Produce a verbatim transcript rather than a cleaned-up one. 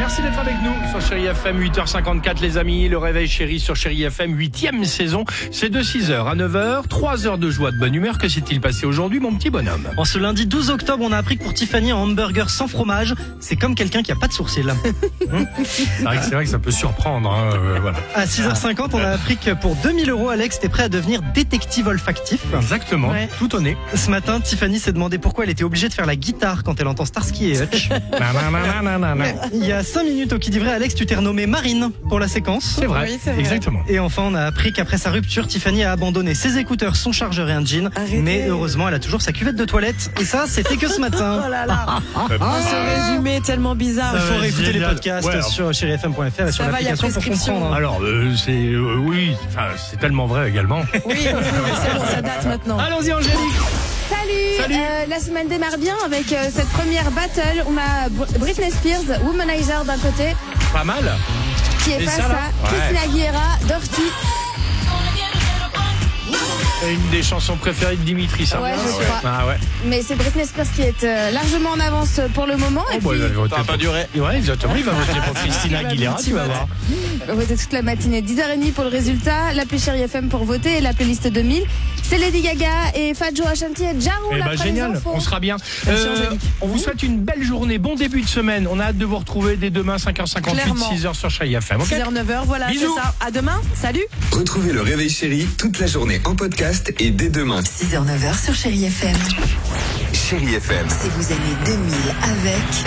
Merci d'être avec nous sur Chérie F M, huit heures cinquante-quatre les amis, le réveil chéri sur Chérie F M, huitième saison, c'est de six heures à neuf heures, trois heures de joie, de bonne humeur. Que s'est-il passé aujourd'hui mon petit bonhomme? En ce lundi douze octobre, on a appris que pour Tiffany, un hamburger sans fromage, c'est comme quelqu'un qui a pas de sourcils. Hum c'est, vrai que, c'est vrai que ça peut surprendre. Hein, euh, voilà. À six heures cinquante, on a appris que pour deux mille euros, Alex était prêt à devenir détective olfactif. Exactement, Ouais. tout au nez. Ce matin, Tiffany s'est demandé pourquoi elle était obligée de faire la guitare quand elle entend Starsky et Hutch. Il y a cinq minutes au qui dit vrai, Alex, tu t'es renommée Marine pour la séquence. C'est vrai, Oui, c'est vrai. exactement. Et enfin, on a appris qu'après sa rupture, Tiffany a abandonné ses écouteurs, son chargeur et un jean. Arrêtez. Mais heureusement, elle a toujours sa cuvette de toilette. Et ça, c'était que ce matin. Oh là là. Oh, ce résumé est tellement bizarre. Il faut ouais, réécouter les génial. podcasts Ouais, alors- sur chéri f m point f r et sur Ça va, il y a l'application pour prescription. comprendre. Alors, euh, c'est euh, oui, enfin, c'est tellement vrai également. Oui, oui, oui, c'est bon, ça date maintenant. Allons-y Angélique. Salut, Salut. Euh, La semaine démarre bien avec euh, cette première battle. On a Br- Britney Spears, Womanizer d'un côté, Pas mal. qui est Et face ça, là à Christina Aguilera, Dirty. C'est une des chansons préférées de Dimitri, ça. Ouais, je crois. Ah ouais. Mais c'est Britney Spears qui est euh, largement en avance pour le moment. Et Oh, bah, puis, il va voter Ça va pas pour- durer. Ouais, exactement. Il va voter pour Christina Aguilera, tu vas voir. on va voter toute la matinée. dix heures trente pour le résultat. L'appli Chérie F M pour voter et la playlist deux mille. C'est Lady Gaga et Fadjo Ashanti et Jarou. Eh ben après les génial, infos. on sera bien. Merci, Euh, Angélique. on vous souhaite une belle journée, bon début de semaine. On a hâte de vous retrouver dès demain cinq heures cinquante-huit, Clairement. six heures sur Chérie F M. ok six heures neuf heures, voilà, c'est Bisous. ça. À demain, salut. Retrouvez le réveil chéri toute la journée en podcast et dès demain. six heures neuf heures sur Chéri F M. Chéri F M. Si vous aimez deux mille avec